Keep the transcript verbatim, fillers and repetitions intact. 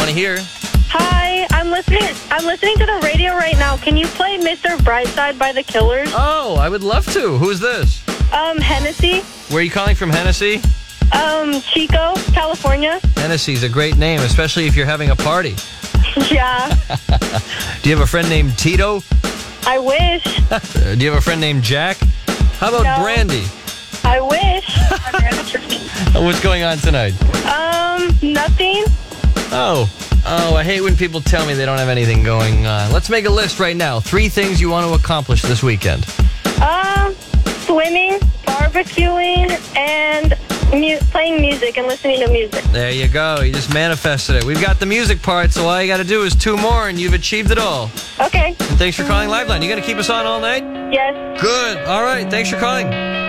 want to hear? Hi, I'm listening. I'm listening to the radio right now. Can you play Mister Brightside by the Killers? Oh, I would love to. Who's this? Um, Hennessy. Where are you calling from, Hennessy? Um, Chico, California. Hennessy's a great name, especially if you're having a party. Yeah. Do you have a friend named Tito? I wish. Uh, do you have a friend named Jack? How about No. Brandy? I wish. Uh, What's going on tonight? um, nothing. Oh. Oh, I hate when people tell me they don't have anything going on. Let's make a list right now. Three things you want to accomplish this weekend. Um, swimming, barbecuing, and mu- playing music and listening to music. There you go. You just manifested it. We've got the music part, so all you got to do is two more, and you've achieved it all. Okay. And thanks for calling Liveline. You going to keep us on all night? Yes. Good. All right. Thanks for calling.